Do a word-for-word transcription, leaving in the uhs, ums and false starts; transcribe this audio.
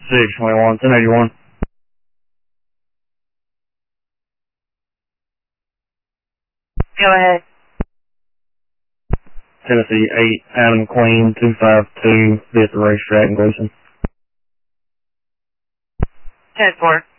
six twenty-one, ten eighty-one. Go ahead. Tennessee eight, Adam Queen, two five two, be at the racetrack in Gleason. ten four.